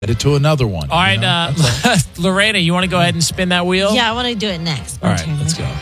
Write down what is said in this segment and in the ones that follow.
Headed to another one. All right, Lorena, you want to go ahead and spin that wheel? Yeah, I want to do it next. All right, let's go.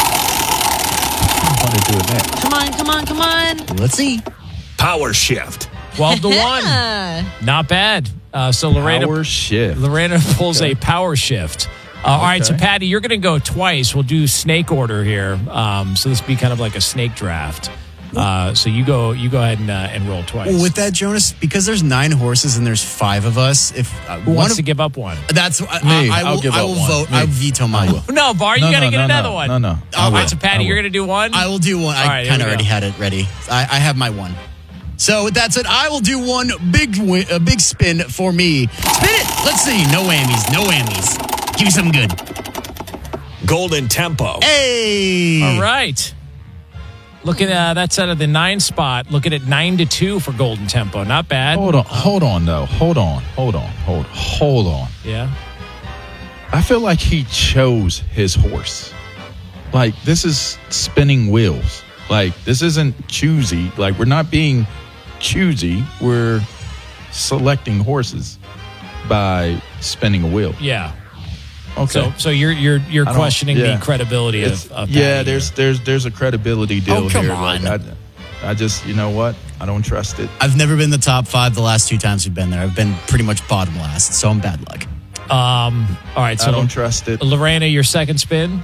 I want to do it next. Come on. Let's see. Power shift. 12-1. Not bad. So Lorena pulls a power shift. All right, so Patty, you're going to go twice. We'll do snake order here. So this will be kind of like a snake draft. So you go ahead and roll twice. Well, with that, Jonas, because there's 9 horses and there's 5 of us, if who wants to give up one? That's Me. I will vote. Me. I veto mine. No, Bar, you got to get another one. No. All right, so Patty, you're going to do one? I will do one. I kind of already had it ready. I have my one. So with that said, I will do one big spin for me. Spin it. Let's see. No whammies. Give me something good. Golden Tempo. Hey. All right. Looking at that's out of the 9 spot. Looking at 9-2 for Golden Tempo. Not bad. Hold on, though. Hold on. Yeah. I feel like he chose his horse. Like, this is spinning wheels. Like, this isn't choosy. Like, we're not being choosy. We're selecting horses by spinning a wheel. Yeah. Okay. So you're questioning the credibility of Patty. Yeah, there's a credibility deal come here. on. Like, I just, you know what? I don't trust it. I've never been the top 5 the last 2 times we've been there. I've been pretty much bottom last, so I'm bad luck. All right, so I don't trust it. Lorena, your second spin.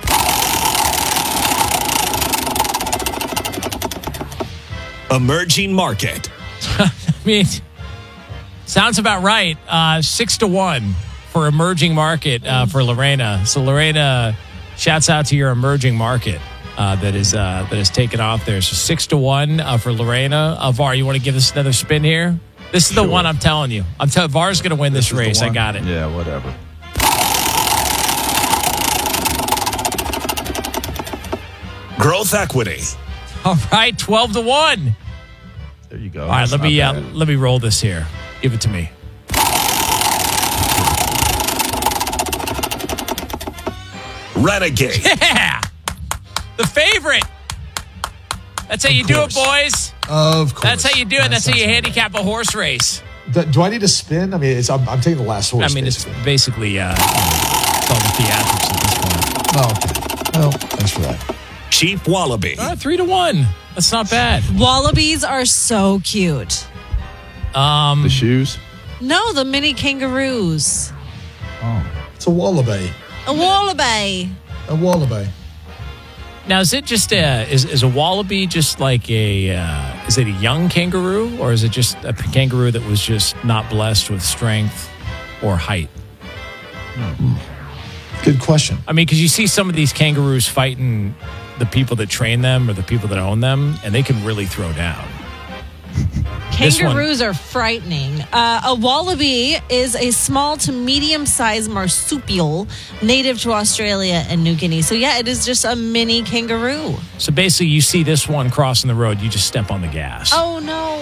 Emerging market. I mean, sounds about right. 6-1 for emerging market for Lorena. So Lorena, shouts out to your emerging market that is taken off there. So 6-1 for Lorena. Var, you want to give us another spin here? This is the one I'm telling you. Var's going to win this race. I got it. Yeah, whatever. Growth equity. All right, 12-1. There you go. All right, let me roll this here. Give it to me. Renegade. Yeah, the favorite. That's how you do it, boys. Of course. That's how you do it. That's how you handicap a horse race. Do I need to spin? I mean, I'm taking the last horse. I mean, it's basically called the theatrics at this point. Oh, okay. Well, thanks for that. Cheap Wallaby. All right, 3-1. That's not bad. Wallabies are so cute. The shoes? No, the mini kangaroos. Oh. It's a wallaby. A wallaby. A wallaby. Now, is it just is a wallaby just like is it a young kangaroo, or is it just a kangaroo that was just not blessed with strength or height? Good question. I mean, because you see some of these kangaroos fighting the people that train them or the people that own them, and they can really throw down. Kangaroos are frightening. A wallaby is a small to medium-sized marsupial native to Australia and New Guinea. So, yeah, it is just a mini kangaroo. So, basically, you see this one crossing the road, you just step on the gas. Oh, no.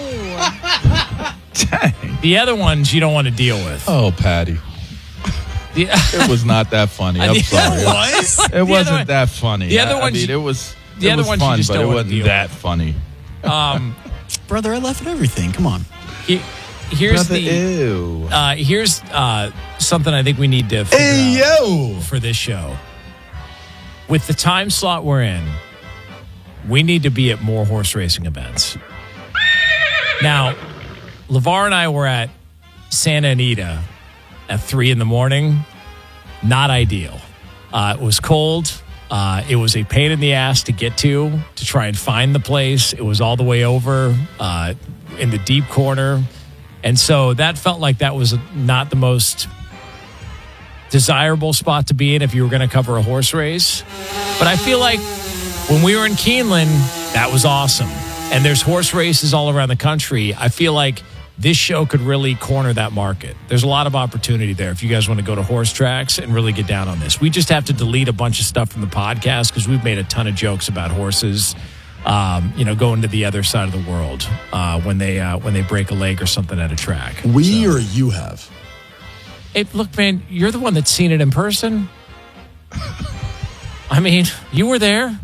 Dang. The other ones you don't want to deal with. Oh, Patty. It was not that funny. I'm sorry. It wasn't that funny. The other ones, it was. The other ones, fun, you just but don't it want wasn't to deal that with. funny. Brother, I laugh at everything. Come on. Here's Brother, ew. Here's something I think we need to figure out for this show. With the time slot we're in, we need to be at more horse racing events. Now, LeVar and I were at Santa Anita at 3 a.m. Not ideal. It was cold. It was a pain in the ass to get to try and find the place. It was all the way over in the deep corner. And so that felt like that was not the most desirable spot to be in if you were going to cover a horse race. But I feel like when we were in Keeneland, that was awesome. And there's horse races all around the country. I feel like this show could really corner that market. There's a lot of opportunity there if you guys want to go to horse tracks and really get down on this. We just have to delete a bunch of stuff from the podcast because we've made a ton of jokes about horses, going to the other side of the world when they break a leg or something at a track. Or you have? Hey, look, man, you're the one that's seen it in person. I mean, you were there.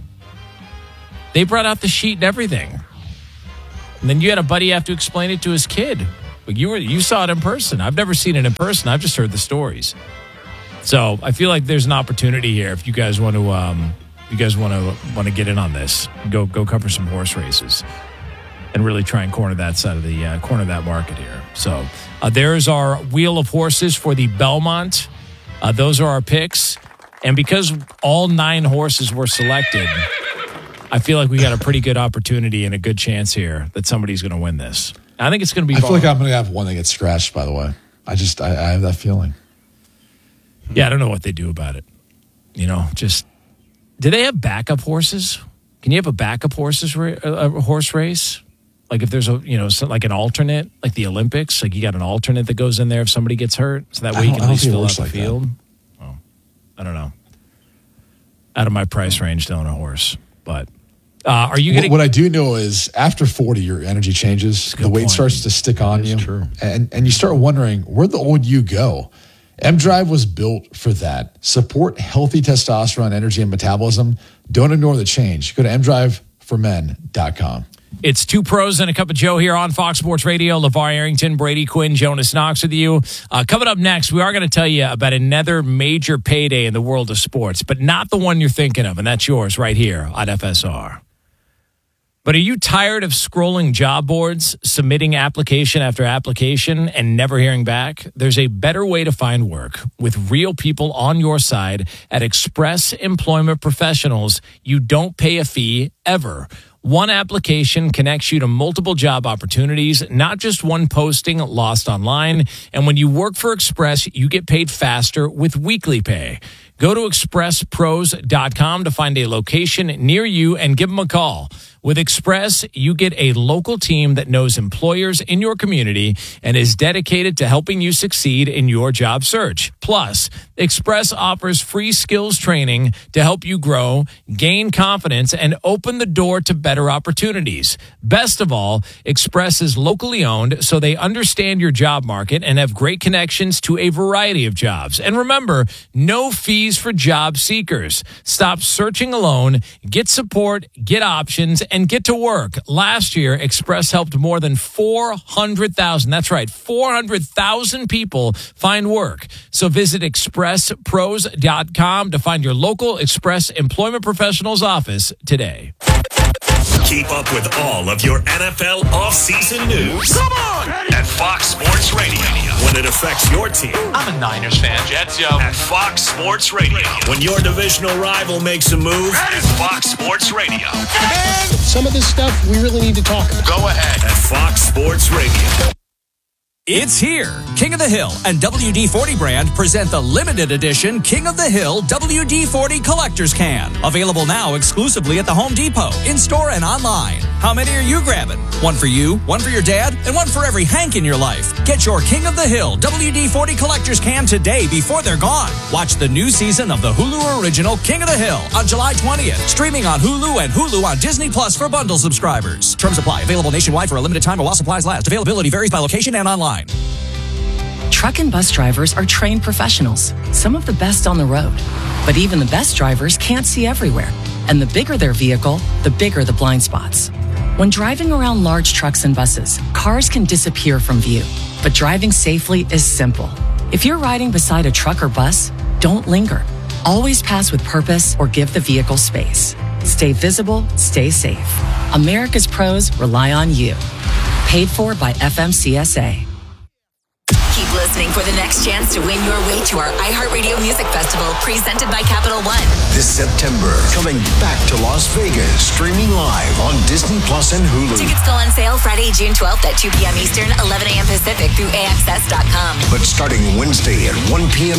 They brought out the sheet and everything. And then you had a buddy have to explain it to his kid. It Like you saw it in person. I've never seen it in person. I've just heard the stories. So I feel like there's an opportunity here if you guys want to get in on this. Go cover some horse races and really try and corner that side of the corner that market here. So there's our wheel of horses for the Belmont. Those are our picks, and because all 9 horses were selected, I feel like we got a pretty good opportunity and a good chance here that somebody's going to win this. I think it's going to be. I feel like I'm going to have one that gets scratched. By the way, I have that feeling. Yeah, I don't know what they do about it. Just do they have backup horses? Can you have a backup horse race? Like if there's like an alternate, like the Olympics, like you got an alternate that goes in there if somebody gets hurt, so that way you can at least fill out the field. Oh, I don't know. Out of my price range to own a horse, but are you going? What I do know is after 40, your energy changes. The weight starts to stick on you, true. and you start wondering where'd the old you go. M-Drive was built for that. Support healthy testosterone, energy, and metabolism. Don't ignore the change. Go to mdriveformen.com. It's 2 pros and a cup of Joe here on Fox Sports Radio. LeVar Arrington, Brady Quinn, Jonas Knox with you. Coming up next, we are going to tell you about another major payday in the world of sports, but not the one you're thinking of, and that's yours right here on FSR. But are you tired of scrolling job boards, submitting application after application, and never hearing back? There's a better way to find work with real people on your side at Express Employment Professionals. You don't pay a fee ever. One application connects you to multiple job opportunities, not just one posting lost online. And when you work for Express, you get paid faster with weekly pay. Go to expresspros.com to find a location near you and give them a call. With Express, you get a local team that knows employers in your community and is dedicated to helping you succeed in your job search. Plus, Express offers free skills training to help you grow, gain confidence, and open the door to better opportunities. Best of all, Express is locally owned, so they understand your job market and have great connections to a variety of jobs. And remember, no fees for job seekers. Stop searching alone, get support, get options, and get to work. Last year, Express helped more than 400,000, that's right, 400,000 people find work. So visit expresspros.com to find your local Express Employment Professionals office today. Keep up with all of your NFL offseason news. Come on! At Fox Sports Radio. When it affects your team. I'm a Niners fan. Jets, yo. At Fox Sports Radio. When your divisional rival makes a move. At Fox Sports Radio. And some of this stuff we really need to talk about. Go ahead. At Fox Sports Radio. It's here. King of the Hill and WD-40 brand present the limited edition King of the Hill WD-40 Collector's Can. Available now exclusively at the Home Depot, in-store and online. How many are you grabbing? One for you, one for your dad, and one for every Hank in your life. Get your King of the Hill WD-40 Collector's Can today before they're gone. Watch the new season of the Hulu original King of the Hill on July 20th. Streaming on Hulu and Hulu on Disney Plus for bundle subscribers. Terms apply. Available nationwide for a limited time while supplies last. Availability varies by location and online. Truck and bus drivers are trained professionals, some of the best on the road. But even the best drivers can't see everywhere. And the bigger their vehicle, the bigger the blind spots. When driving around large trucks and buses, cars can disappear from view. But driving safely is simple. If you're riding beside a truck or bus, don't linger. Always pass with purpose or give the vehicle space. Stay visible, stay safe. America's pros rely on you. Paid for by FMCSA. Keep listening for the next chance to win your way to our iHeartRadio Music Festival, presented by Capital One. This September, coming back to Las Vegas, streaming live on Disney Plus and Hulu. Tickets go on sale Friday, June 12th at 2 p.m. Eastern, 11 a.m. Pacific through AXS.com. But starting Wednesday at 1 p.m.